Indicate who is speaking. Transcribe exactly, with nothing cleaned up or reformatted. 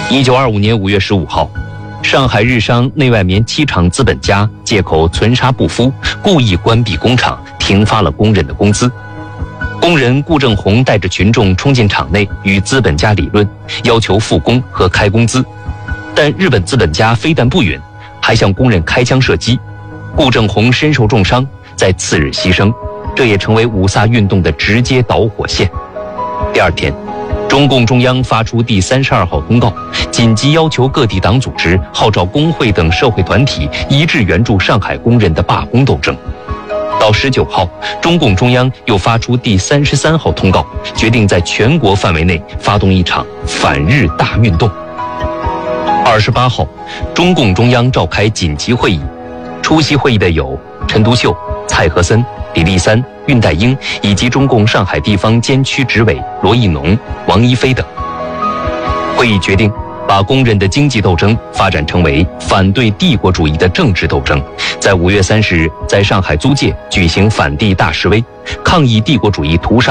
Speaker 1: 一九二五年五月十五号，上海日商内外棉七厂资本家借口存沙不敷，故意关闭工厂，停发了工人的工资。工人顾正红带着群众冲进厂内，与资本家理论，要求复工和开工资。但日本资本家非但不允，还向工人开枪射击。顾正红身受重伤，在次日牺牲，这也成为五卅运动的直接导火线。第二天，中共中央发出第三十二号通告，紧急要求各地党组织号召工会等社会团体一致援助上海工人的罢工斗争。到十九号，中共中央又发出第三十三号通告，决定在全国范围内发动一场反日大运动。二十八号，中共中央召开紧急会议，出席会议的有陈独秀、蔡和森、李立三、恽代英以及中共上海地方监区执委罗亦农、王一飞等。会议决定把工人的经济斗争发展成为反对帝国主义的政治斗争，在五月三十日在上海租界举行反帝大示威，抗议帝国主义屠杀